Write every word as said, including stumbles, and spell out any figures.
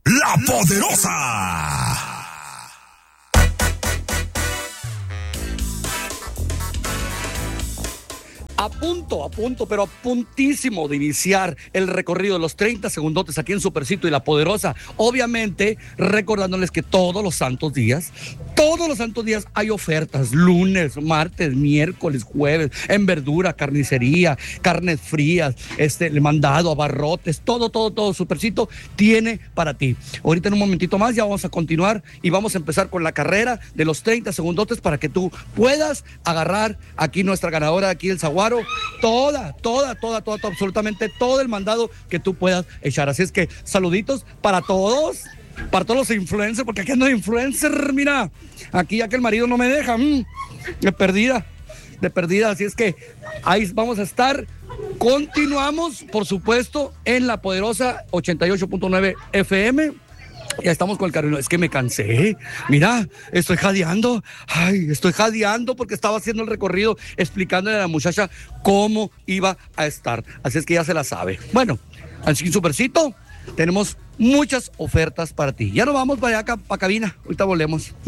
La Poderosa. A punto, a punto, pero a puntísimo de iniciar el recorrido de los treinta segundotes aquí en Supercito y La Poderosa. Obviamente, recordándoles que todos los santos días, todos los santos días hay ofertas. Lunes, martes, miércoles, jueves, en verdura, carnicería, carnes frías, este, el mandado, abarrotes, todo, todo, todo Supercito tiene para ti. Ahorita en un momentito más ya vamos a continuar y vamos a empezar con la carrera de los treinta segundotes para que tú puedas agarrar aquí nuestra ganadora aquí del Zaguaro. Toda, toda, toda, toda, toda, absolutamente todo el mandado que tú puedas echar. Así es que saluditos para todos, para todos los influencers, porque aquí ando de influencer, mira, aquí ya que el marido no me deja, mmm, de perdida, de perdida. Así es que ahí vamos a estar. Continuamos, por supuesto, en La Poderosa ochenta y ocho punto nueve F M. Ya estamos con el carril. Es que me cansé. Mira, estoy jadeando. Ay, estoy jadeando porque estaba haciendo el recorrido explicándole a la muchacha cómo iba a estar. Así es que ya se la sabe. Bueno, así que Supercito, tenemos muchas ofertas para ti. Ya nos vamos para allá, para cabina. Ahorita volvemos.